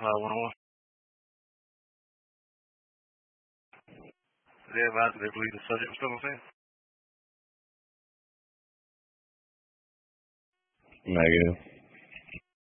one-on-one. They advised that they believe the subject was still on scene. Negative.